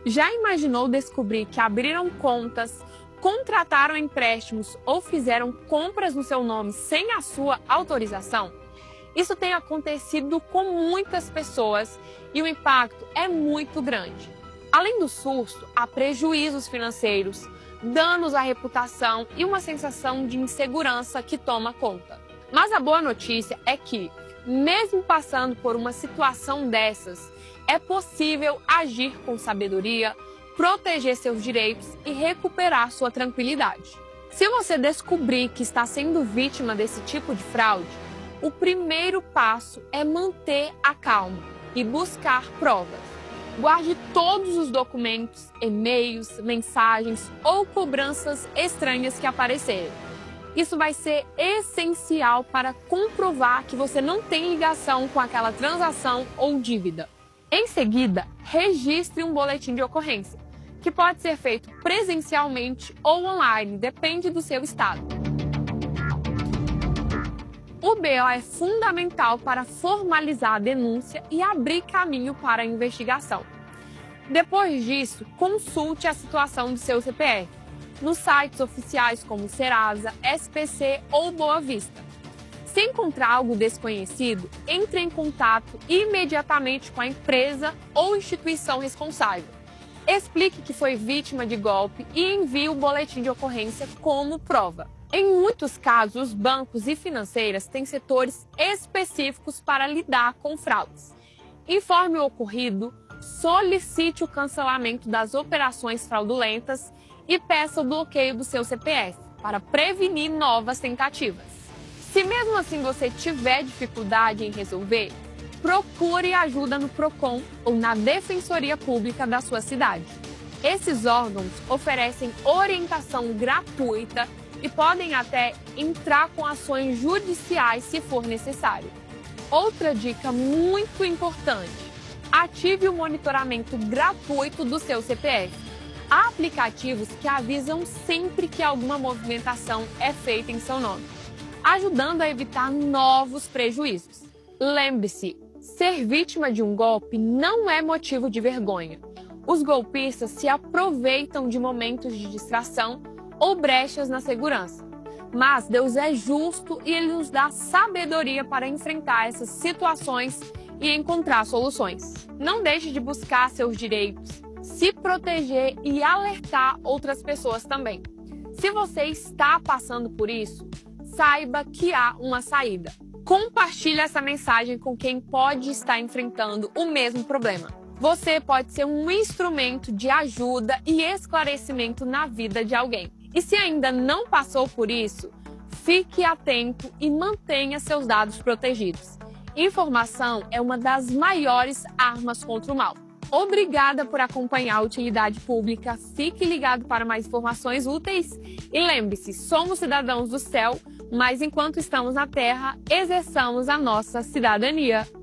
Já imaginou descobrir que abriram contas, contrataram empréstimos ou fizeram compras no seu nome sem a sua autorização? Isso tem acontecido com muitas pessoas e o impacto é muito grande. Além do susto, há prejuízos financeiros, danos à reputação e uma sensação de insegurança que toma conta. Mas a boa notícia é que, mesmo passando por uma situação dessas, é possível agir com sabedoria, proteger seus direitos e recuperar sua tranquilidade. Se você descobrir que está sendo vítima desse tipo de fraude, o primeiro passo é manter a calma e buscar provas. Guarde todos os documentos, e-mails, mensagens ou cobranças estranhas que aparecerem. Isso vai ser essencial para comprovar que você não tem ligação com aquela transação ou dívida. Em seguida, registre um boletim de ocorrência, que pode ser feito presencialmente ou online, depende do seu estado. O BO é fundamental para formalizar a denúncia e abrir caminho para a investigação. Depois disso, consulte a situação do seu CPF nos sites oficiais como Serasa, SPC ou Boa Vista. Se encontrar algo desconhecido, entre em contato imediatamente com a empresa ou instituição responsável. Explique que foi vítima de golpe e envie o boletim de ocorrência como prova. Em muitos casos, os bancos e financeiras têm setores específicos para lidar com fraudes. Informe o ocorrido, solicite o cancelamento das operações fraudulentas e peça o bloqueio do seu CPF para prevenir novas tentativas. Se mesmo assim você tiver dificuldade em resolver, procure ajuda no PROCON ou na Defensoria Pública da sua cidade. Esses órgãos oferecem orientação gratuita e podem até entrar com ações judiciais se for necessário. Outra dica muito importante: ative o monitoramento gratuito do seu CPF. Há aplicativos que avisam sempre que alguma movimentação é feita em seu nome, ajudando a evitar novos prejuízos. Lembre-se, ser vítima de um golpe não é motivo de vergonha. Os golpistas se aproveitam de momentos de distração ou brechas na segurança. Mas Deus é justo e Ele nos dá sabedoria para enfrentar essas situações e encontrar soluções. Não deixe de buscar seus direitos, se proteger e alertar outras pessoas também. Se você está passando por isso, saiba que há uma saída. Compartilhe essa mensagem com quem pode estar enfrentando o mesmo problema. Você pode ser um instrumento de ajuda e esclarecimento na vida de alguém. E se ainda não passou por isso, fique atento e mantenha seus dados protegidos. Informação é uma das maiores armas contra o mal. Obrigada por acompanhar a Utilidade Pública. Fique ligado para mais informações úteis. E lembre-se, somos cidadãos do céu, mas enquanto estamos na terra, exerçamos a nossa cidadania.